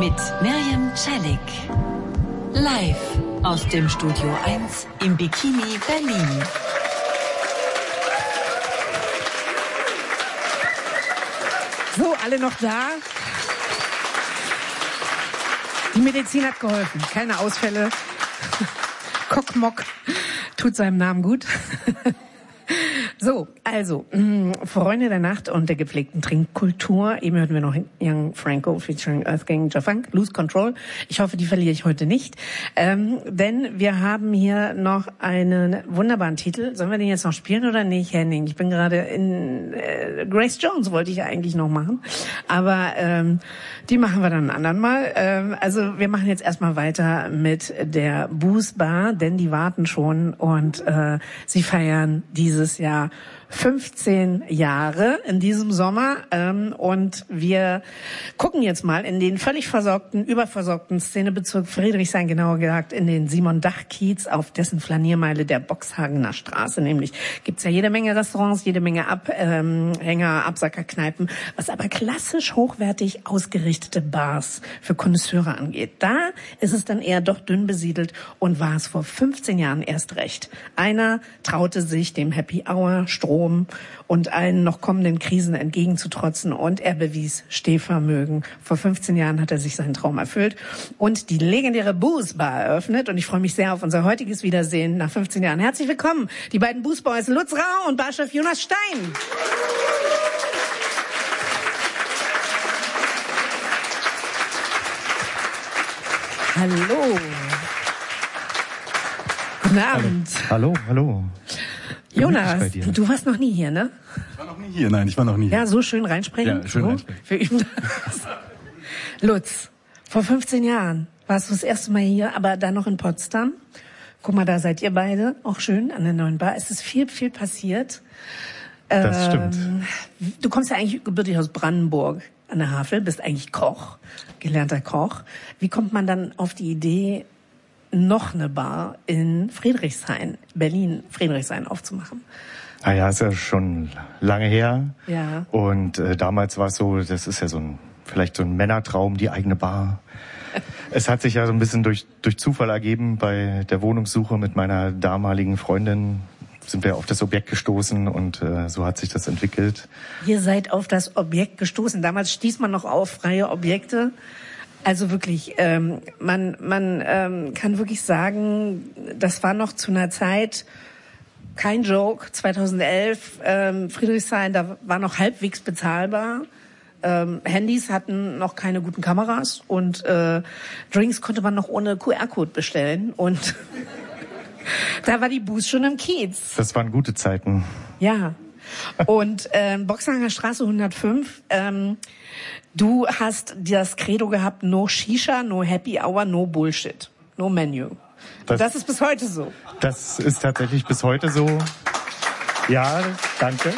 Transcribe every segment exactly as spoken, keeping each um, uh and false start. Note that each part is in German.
mit Miriam Celik. Live aus dem Studio eins im Bikini Berlin. So, alle noch da? Die Medizin hat geholfen. Keine Ausfälle. Kockmock tut seinem Namen gut. So, also, mh, Freunde der Nacht und der gepflegten Trinkkultur. Eben hörten wir noch Young Franco featuring Earthgang Jafunk, Lose Control. Ich hoffe, die verliere ich heute nicht. Ähm, denn wir haben hier noch einen wunderbaren Titel. Sollen wir den jetzt noch spielen oder nicht, Henning? Ich bin gerade in äh, Grace Jones wollte ich eigentlich noch machen. Aber ähm, die machen wir dann ein andern Mal. Ähm, also wir machen jetzt erstmal weiter mit der Booze Bar, denn die warten schon und äh, sie feiern dieses Jahr fünfzehn Jahre in diesem Sommer ähm, und wir gucken jetzt mal in den völlig versorgten, überversorgten Szenebezirk Friedrichshain, genauer gesagt in den Simon-Dach-Kiez, auf dessen Flaniermeile der Boxhagener Straße. Nämlich gibt's ja jede Menge Restaurants, jede Menge Abhänger, Absackerkneipen, was aber klassisch hochwertig ausgerichtete Bars für Connoisseure angeht. Da ist es dann eher doch dünn besiedelt und war es vor fünfzehn Jahren erst recht. Einer traute sich dem Happy Hour, Strom und allen noch kommenden Krisen entgegenzutrotzen und er bewies Stehvermögen. Vor fünfzehn Jahren hat er sich seinen Traum erfüllt und die legendäre Booze Bar eröffnet und ich freue mich sehr auf unser heutiges Wiedersehen nach fünfzehn Jahren. Herzlich willkommen, die beiden Booze Boys Lutz Rau und Barchef Jonas Stein. Hallo. Guten Abend. Hallo, hallo. Jonas, du warst noch nie hier, ne? Ich war noch nie hier, nein, ich war noch nie hier. Ja, so schön reinsprechen. Ja, schön so. reinsprechen. Wir üben das. Lutz, vor fünfzehn Jahren warst du das erste Mal hier, aber dann noch in Potsdam. Guck mal, da seid ihr beide, auch schön, an der neuen Bar. Es ist viel, viel passiert. Das stimmt. Ähm, du kommst ja eigentlich gebürtig aus Brandenburg an der Havel, bist eigentlich Koch, gelernter Koch. Wie kommt man dann auf die Idee, noch eine Bar in Friedrichshain, Berlin, Friedrichshain aufzumachen? Naja, ist ja schon lange her. Ja. Und äh, damals war es so, das ist ja so ein, vielleicht so ein Männertraum, die eigene Bar. Es hat sich ja so ein bisschen durch, durch Zufall ergeben. Bei der Wohnungssuche mit meiner damaligen Freundin sind wir auf das Objekt gestoßen und äh, so hat sich das entwickelt. Ihr seid auf das Objekt gestoßen. Damals stieß man noch auf freie Objekte. Also wirklich, ähm, man man ähm, kann wirklich sagen, das war noch zu einer Zeit, kein Joke, zweitausendelf, ähm, Friedrichshain, da war noch halbwegs bezahlbar. Ähm, Handys hatten noch keine guten Kameras und äh, Drinks konnte man noch ohne Q R-Code bestellen und da war die Booze schon im Kiez. Das waren gute Zeiten. Ja. Und ähm, Boxhagener Straße hundertfünf, ähm, du hast das Credo gehabt, no Shisha, no Happy Hour, no Bullshit, no Menu. Das, das ist bis heute so. Das ist tatsächlich bis heute so. Ja, danke.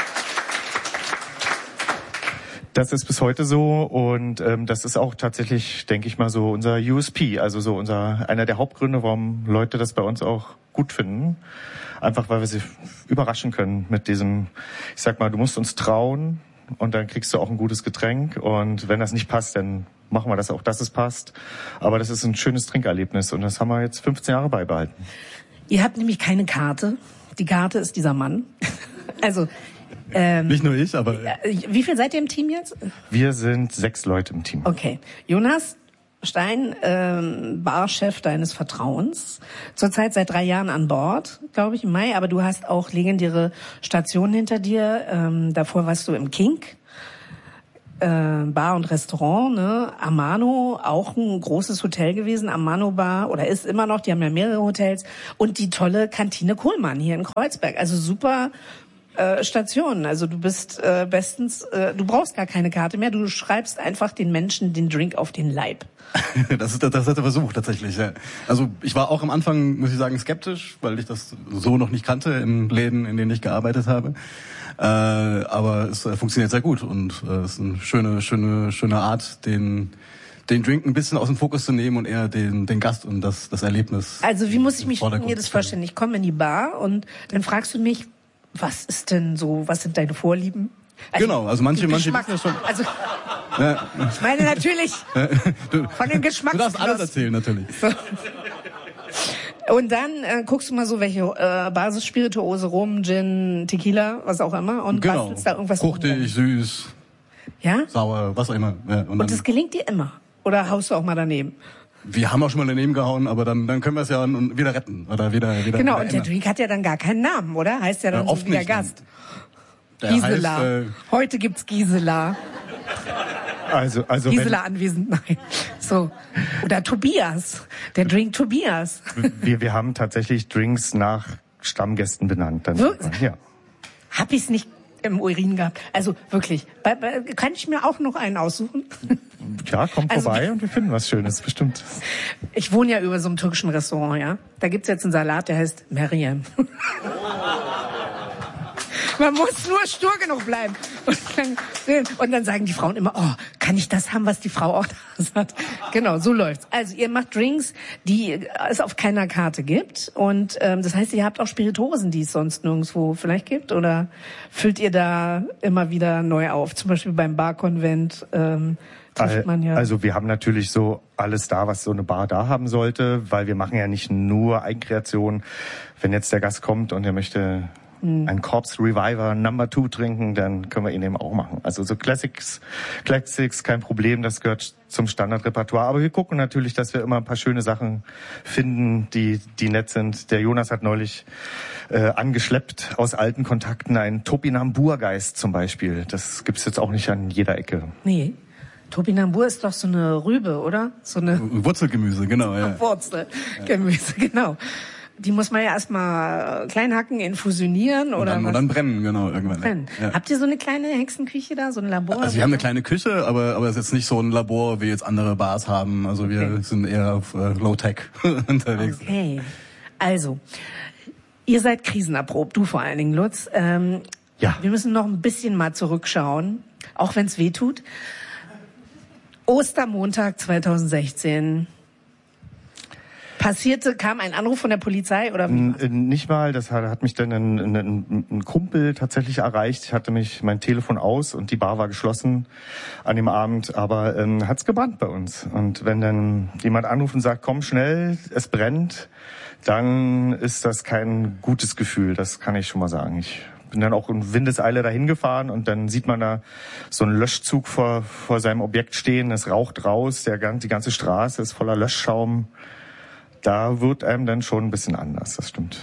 Das ist bis heute so und ähm, das ist auch tatsächlich, denke ich mal, so unser U S P, also so unser einer der Hauptgründe, warum Leute das bei uns auch gut finden. Einfach, weil wir sie überraschen können mit diesem, ich sag mal, du musst uns trauen und dann kriegst du auch ein gutes Getränk und wenn das nicht passt, dann machen wir das auch, dass es passt. Aber das ist ein schönes Trinkerlebnis und das haben wir jetzt fünfzehn Jahre beibehalten. Ihr habt nämlich keine Karte. Die Karte ist dieser Mann. Also ähm, nicht nur ich, aber... Wie viel seid ihr im Team jetzt? Wir sind sechs Leute im Team. Okay. Jonas Stein, ähm, Barchef deines Vertrauens. Zurzeit seit drei Jahren an Bord, glaube ich, im Mai. Aber du hast auch legendäre Stationen hinter dir. Ähm, davor warst du im Kink, äh, Bar und Restaurant, ne? Amano, auch ein großes Hotel gewesen. Amano Bar, oder ist immer noch, die haben ja mehrere Hotels. Und die tolle Kantine Kohlmann hier in Kreuzberg. Also super äh, Stationen. Also du bist äh, bestens, äh, du brauchst gar keine Karte mehr. Du schreibst einfach den Menschen den Drink auf den Leib. Das ist das hat er versucht tatsächlich. Ja. Also ich war auch am Anfang, muss ich sagen, skeptisch, weil ich das so noch nicht kannte in Läden, in denen ich gearbeitet habe. Äh, aber es äh, funktioniert sehr gut und es äh, ist eine schöne, schöne, schöne Art, den den Drink ein bisschen aus dem Fokus zu nehmen und eher den den Gast und das das Erlebnis. Also wie muss ich mich mir das vorstellen? Ich komme in die Bar und dann fragst du mich, was ist denn so, was sind deine Vorlieben? Also, genau, also manche, manche Geschmack. wissen das schon. Also, Ja. ich meine natürlich Du, von den Geschmacks. du darfst alles erzählen, natürlich. Und dann äh, guckst du mal so, welche äh, Basisspirituose, Rum, Gin, Tequila, was auch immer, und Genau. bastelst da irgendwas Fruchtig, rum. süß, Ja? sauer, was auch immer. Ja, und Und dann, das gelingt dir immer? Oder haust du auch mal daneben? wir haben auch schon mal daneben gehauen, aber dann, dann können wir es ja n- wieder retten. Oder wieder, wieder, Genau, wieder und der Drink hat ja dann gar keinen Namen, oder? Heißt ja dann Äh, so oft wie der nicht, Gast. Der Gisela. heißt, äh, Heute gibt's Gisela. Also, also Gisela anwesend, nein. So. Oder Tobias. Der Drink Tobias. wenn, wir, wir haben tatsächlich Drinks nach Stammgästen benannt. Dann, Wirklich? ja. Hab ich's nicht im Urin gehabt. Also wirklich. Bei, bei, kann ich mir auch noch einen aussuchen? Ja, kommt Also- vorbei und wir finden was Schönes, bestimmt. Ich wohne ja über so einem türkischen Restaurant, ja. Da gibt's jetzt einen Salat, der heißt Meryem. Man muss nur stur genug bleiben. Und dann, und dann sagen die Frauen immer, oh, kann ich das haben, was die Frau auch da hat? Genau, so läuft's. Also ihr macht Drinks, die es auf keiner Karte gibt. Und ähm, das heißt, ihr habt auch Spirituosen, die es sonst nirgendwo vielleicht gibt? Oder füllt ihr da immer wieder neu auf? Zum Beispiel beim Barkonvent ähm, trifft man ja... Also wir haben natürlich so alles da, was so eine Bar da haben sollte, weil wir machen ja nicht nur Eigenkreationen. Wenn jetzt der Gast kommt und er möchte ein Corpse Reviver Number Two trinken, dann können wir ihn eben auch machen. Also so Classics, Classics, kein Problem, das gehört zum Standardrepertoire. Aber wir gucken natürlich, dass wir immer ein paar schöne Sachen finden, die die nett sind. Der Jonas hat neulich äh, angeschleppt aus alten Kontakten einen Topinambur-Geist zum Beispiel. Das gibt's jetzt auch nicht an jeder Ecke. Nee. Topinambur ist doch so eine Rübe, oder? So eine Wurzelgemüse, genau, ja. Wurzelgemüse, genau. Die muss man ja erstmal klein hacken, infusionieren Und oder dann, was? und dann brennen, genau, irgendwann. brennen. Ja. Habt ihr so eine kleine Hexenküche da, so ein Labor? Also wir haben eine kleine Küche, aber aber es ist jetzt nicht so ein Labor, wie jetzt andere Bars haben. Also wir Okay. sind eher auf äh, Low-Tech unterwegs. Okay. Also, ihr seid krisenerprobt, du vor allen Dingen, Lutz. Ähm, Ja. Wir müssen noch ein bisschen mal zurückschauen, auch wenn es weh tut. Ostermontag zweitausendsechzehn. Passierte, kam ein Anruf von der Polizei oder wie? N- Nicht mal, das hat, hat mich dann ein, ein, ein Kumpel tatsächlich erreicht. Ich hatte mich mein Telefon aus und die Bar war geschlossen an dem Abend, aber ähm, hat's gebrannt bei uns. Und wenn dann jemand anruft und sagt, komm schnell, es brennt, dann ist das kein gutes Gefühl, das kann ich schon mal sagen. Ich bin dann auch in Windeseile dahin gefahren und dann sieht man da so einen Löschzug vor, vor seinem Objekt stehen, es raucht raus, der, die ganze Straße ist voller Löschschaum. Da wird einem dann schon ein bisschen anders, das stimmt.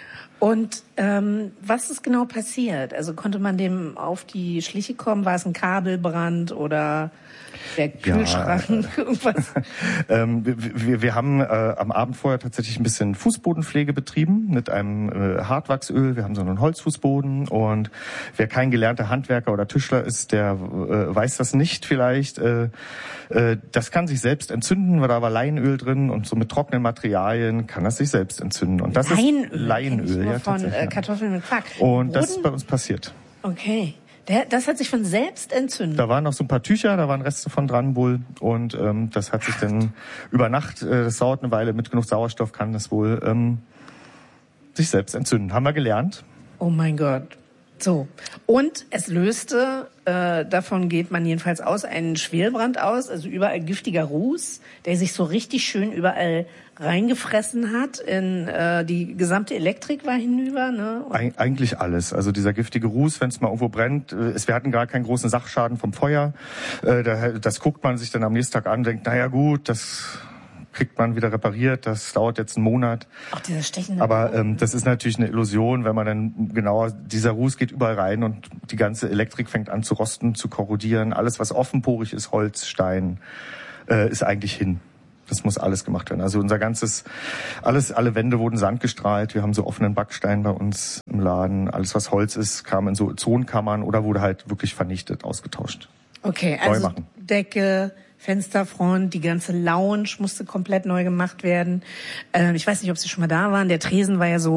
Und ähm, was ist genau passiert? Also konnte man dem auf die Schliche kommen? War es ein Kabelbrand oder der Kühlschrank? Ja. Irgendwas? ähm, wir, wir, wir haben äh, am Abend vorher tatsächlich ein bisschen Fußbodenpflege betrieben mit einem äh, Hartwachsöl. Wir haben so einen Holzfußboden und wer kein gelernter Handwerker oder Tischler ist, der äh, weiß das nicht vielleicht. Äh, äh, das kann sich selbst entzünden, weil da war Leinöl drin und so mit trockenen Materialien kann das sich selbst entzünden. Und das Leinöl, ist Leinöl, kenn ich nur ja, von tatsächlich, äh, ja. Kartoffeln mit Quark. Und das ist Boden? bei uns passiert. Okay. Der, das hat sich von selbst entzündet. Da waren noch so ein paar Tücher, da waren Reste von dran wohl und ähm, das hat sich dann über Nacht, äh, das dauert eine Weile, mit genug Sauerstoff kann das wohl ähm, sich selbst entzünden. Haben wir gelernt. Oh mein Gott. So. Und es löste, äh, davon geht man jedenfalls aus, einen Schwelbrand aus, also überall giftiger Ruß, der sich so richtig schön überall reingefressen hat. In äh, die gesamte Elektrik war hinüber, ne? Eig eigentlich alles. Also dieser giftige Ruß, wenn es mal irgendwo brennt. äh, Es, wir hatten gar keinen großen Sachschaden vom Feuer. Äh, da, das guckt man sich dann am nächsten Tag an, denkt, naja gut, das kriegt man wieder repariert, das dauert jetzt einen Monat. Auch dieser stechende. Aber ähm, das ist natürlich eine Illusion, wenn man dann genauer, dieser Ruß geht überall rein und die ganze Elektrik fängt an zu rosten, zu korrodieren. Alles, was offenporig ist, Holz, Stein, äh, ist eigentlich hin. Das muss alles gemacht werden. Also unser ganzes, alles, alle Wände wurden sandgestrahlt. Wir haben so offenen Backstein bei uns im Laden. Alles, was Holz ist, kam in so Zonenkammern oder wurde halt wirklich vernichtet, ausgetauscht. Okay, Neu also machen. Decke, Fensterfront, die ganze Lounge musste komplett neu gemacht werden. Äh, ich weiß nicht, ob Sie schon mal da waren. Der Tresen war ja so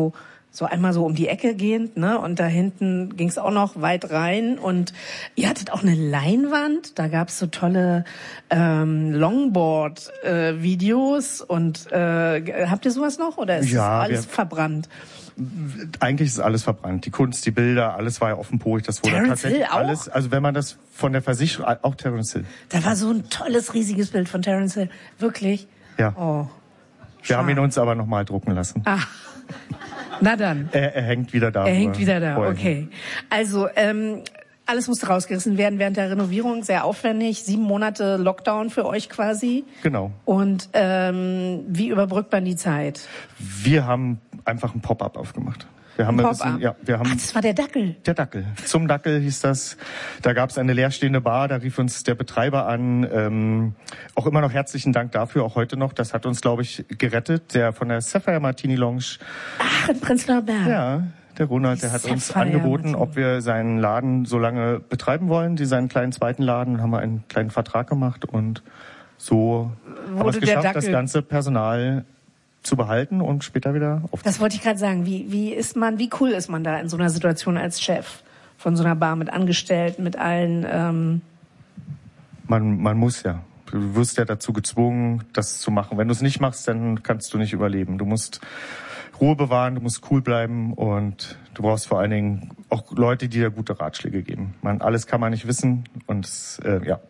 So einmal so um die Ecke gehend, ne? Und da hinten ging es auch noch weit rein. Und ihr hattet auch eine Leinwand. Da gab's so tolle ähm, Longboard-Videos. Äh, und äh, habt ihr sowas noch? Oder ist ja, das alles wir, verbrannt? Eigentlich ist alles verbrannt. Die Kunst, die Bilder, alles war ja offenporig. Das wurde Terence tatsächlich Hill auch? alles. Also wenn man das von der Versicherung, auch Terence Hill. Da war so ein tolles, riesiges Bild von Terence Hill. Wirklich? Ja. Oh. Wir haben ihn uns aber nochmal drucken lassen. Ah. Na dann. Er, er hängt wieder da. Er hängt wieder da, vorhin. okay. Also, ähm, alles musste rausgerissen werden während der Renovierung, sehr aufwendig. Sieben Monate Lockdown für euch quasi. Genau. Und ähm, wie überbrückt man die Zeit? Wir haben einfach ein Pop-up aufgemacht. Wir haben ein ein bisschen, ja, wir haben Ach, das war der Dackel. Der Dackel. Zum Dackel hieß das. Da gab es eine leerstehende Bar, da rief uns der Betreiber an. Ähm, auch immer noch herzlichen Dank dafür, auch heute noch. Das hat uns, glaube ich, gerettet. Der von der Sapphire Martini Lounge. Ach, in Prenzlauer Berg. Ja, der Ronald, der hat uns Sapphire angeboten, Martini. ob wir seinen Laden so lange betreiben wollen, die seinen kleinen zweiten Laden. Dann haben wir einen kleinen Vertrag gemacht und so haben wir es Wurde der geschafft, das Dackel- ganze Personal zu behalten und später wieder aufzunehmen. Das wollte ich gerade sagen. Wie, wie ist man, wie cool ist man da in so einer Situation als Chef von so einer Bar mit Angestellten, mit allen? Ähm Man, man muss ja. Du wirst ja dazu gezwungen, das zu machen. Wenn du es nicht machst, dann kannst du nicht überleben. Du musst Ruhe bewahren, du musst cool bleiben und du brauchst vor allen Dingen auch Leute, die dir gute Ratschläge geben. Man, alles kann man nicht wissen und äh, ja.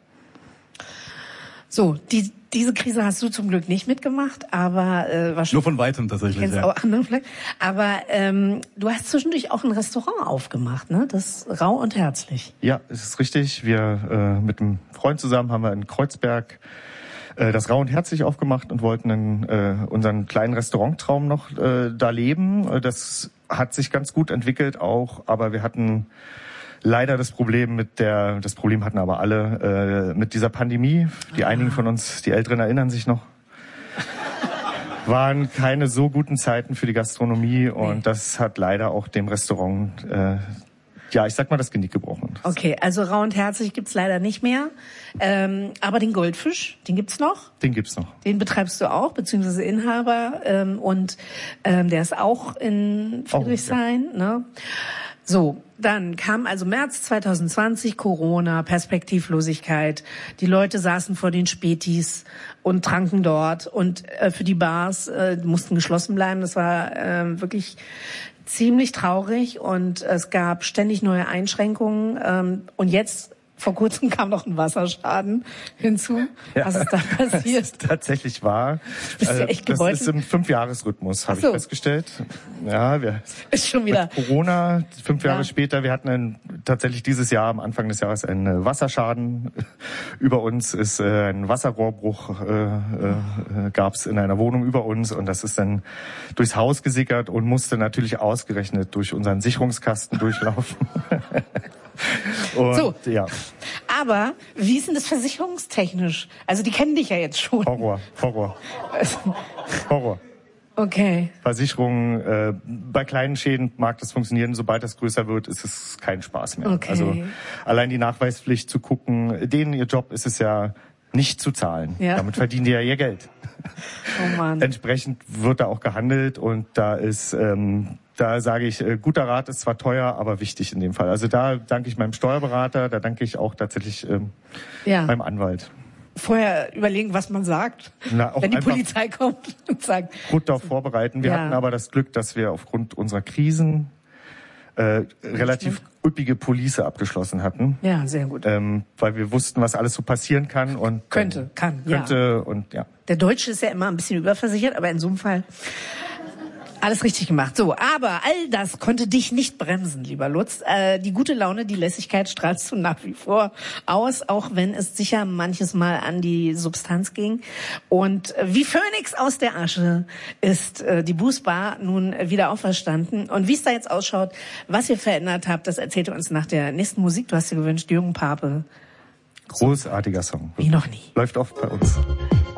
So, die, diese Krise hast du zum Glück nicht mitgemacht, aber äh, wahrscheinlich. Nur von weitem tatsächlich, Kennst ja. auch andere vielleicht. Aber ähm, du hast zwischendurch auch ein Restaurant aufgemacht, ne? Das ist rau und herzlich. Ja, es ist richtig. Wir äh, mit einem Freund zusammen haben wir in Kreuzberg äh, das Rau und Herzlich aufgemacht und wollten einen, äh, unseren kleinen Restauranttraum noch äh, da leben. Äh, Das hat sich ganz gut entwickelt auch, aber wir hatten leider das Problem mit der, das Problem hatten aber alle, äh, mit dieser Pandemie. Die einigen von uns, die Älteren erinnern sich noch, waren keine so guten Zeiten für die Gastronomie und Nee. das hat leider auch dem Restaurant, äh, ja, ich sag mal, das Genick gebrochen. Okay, also rau und herzlich gibt's leider nicht mehr. Ähm, aber den Goldfisch, den gibt's noch. Den gibt's noch. Den betreibst du auch, beziehungsweise Inhaber. Ähm, und ähm, der ist auch in Friedrichshain. Auch, ne? So, dann kam also März zwanzig zwanzig, Corona, Perspektivlosigkeit. Die Leute saßen vor den Spätis und tranken dort. Und äh, für die Bars äh, mussten geschlossen bleiben. Das war äh, wirklich ziemlich traurig. Und es gab ständig neue Einschränkungen. Ähm, und jetzt... Vor kurzem kam noch ein Wasserschaden hinzu. Ja, Was ist da passiert? Das ist tatsächlich wahr. Bist du echt das gebeutelt? ist im Fünfjahresrhythmus, habe Ach so. ich festgestellt. Ja, wir Ist schon wieder. mit Corona, fünf Jahre Ja. später, wir hatten einen, tatsächlich dieses Jahr, am Anfang des Jahres, einen Wasserschaden. Über uns ist äh, ein Wasserrohrbruch, äh, äh, gab es in einer Wohnung über uns und das ist dann durchs Haus gesickert und musste natürlich ausgerechnet durch unseren Sicherungskasten durchlaufen. Und, So. ja, Aber wie ist denn das versicherungstechnisch? Also die kennen dich ja jetzt schon. Horror, Horror, Horror. Okay. Versicherungen, äh, bei kleinen Schäden mag das funktionieren, sobald das größer wird, ist es kein Spaß mehr. Okay. Also allein die Nachweispflicht zu gucken, denen ihr Job ist es ja nicht zu zahlen. Ja. Damit verdienen die ja ihr Geld. Oh Mann. Entsprechend wird da auch gehandelt und da ist, ähm, da sage ich, äh, guter Rat ist zwar teuer, aber wichtig in dem Fall. Also da danke ich meinem Steuerberater, da danke ich auch tatsächlich ähm, Ja. meinem Anwalt. Vorher überlegen, was man sagt, Na, auch wenn die einfach Polizei kommt und sagt, gut darauf vorbereiten. Wir Ja. hatten aber das Glück, dass wir aufgrund unserer Krisen äh, relativ üppige Police abgeschlossen hatten. ja, sehr gut. Ähm, weil wir wussten, was alles so passieren kann und Könnte, ähm, kann, ja. könnte und ja. Der Deutsche ist ja immer ein bisschen überversichert, aber in so einem Fall alles richtig gemacht. So, aber all das konnte dich nicht bremsen, lieber Lutz. Äh, die gute Laune, die Lässigkeit strahlst du nach wie vor aus, auch wenn es sicher manches Mal an die Substanz ging. Und äh, wie Phönix aus der Asche ist äh, die Bußbar nun wieder auferstanden. Und wie es da jetzt ausschaut, was ihr verändert habt, das erzählt ihr uns nach der nächsten Musik. Du hast dir gewünscht, Jürgen Pape. Großartiger Song. Wie noch nie. Läuft oft bei uns.